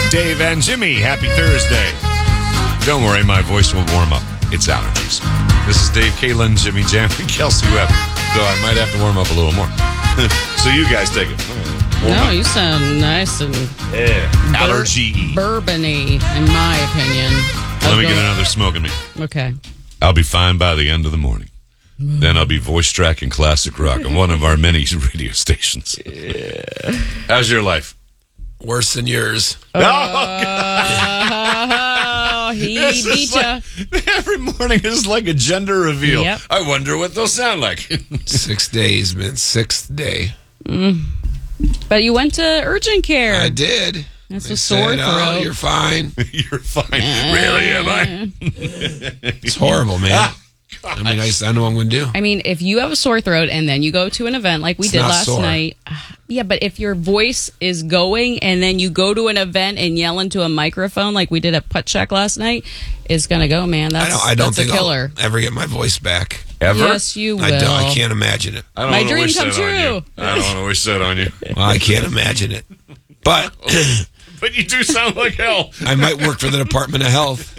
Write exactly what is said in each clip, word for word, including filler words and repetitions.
Dave and Jimmy. Happy Thursday. Don't worry, my voice will warm up. It's allergies. This is Dave, Kaylin, Jimmy, Jam, and Kelsey Webb. Though I might have to warm up a little more. So you guys take it. Warm no, up. you sound nice and Yeah. bur- Allergy. bourbon-y, in my opinion. Let I'll me go- get another smoke in me. Okay. I'll be fine by the end of the morning. Then I'll be voice track and classic rock on one of our many radio stations. Yeah. How's your life? Worse than yours. Oh, he This beat is ya. like- every morning is like a gender reveal. Yep. I wonder what they'll sound like. Six days, man. Sixth day. But you went to urgent care. I did. That's They a sore said, "Oh, throat. you're fine." You're fine. Really, am I? It's horrible, man. I mean, I, I know what I'm going to do. I mean, if you have a sore throat and then you go to an event like we It's did not last sore. night, yeah, but if your voice is going and then you go to an event and yell into a microphone like we did at Putt Shack last night, it's going to go, man. That's, I don't, I don't that's think a killer. I'll ever get my voice back. Ever? Yes, you will. I don't. I can't imagine it. I don't My wanna dream wish come that on you. true. I don't want to wish that on you. Well, I can't imagine it. But But you do sound like hell. I might work for the Department of Health.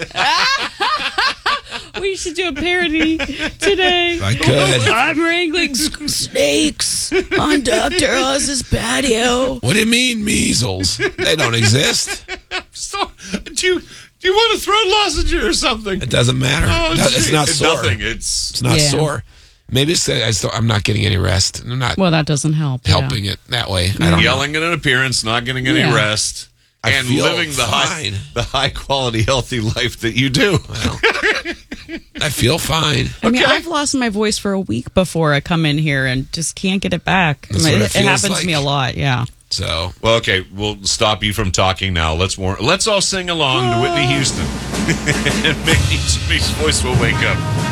We should do a parody today. I could. I'm wrangling s- snakes on Doctor Oz's patio. What do you mean, measles? They don't exist. So, do you do you want a throat lozenge or something? It doesn't matter. Oh, No, it's not sore. Nothing. It's It's not Yeah. sore. Maybe it's I still, I'm not getting any rest. I'm not Well, that doesn't help. yeah. helping it that way. I don't know. yelling at an appearance, not getting any Yeah. rest, I and feel living the high fine. the high quality, healthy life that you do. I feel fine. I mean, Okay. I've lost my voice for a week before I come in here and just can't get it back. That's I mean, what it it, feels happens like. to me a lot, yeah. So Well, okay, we'll stop you from talking now. Let's war- let's all sing along to Whitney Houston, and maybe Jimmy's voice will wake up.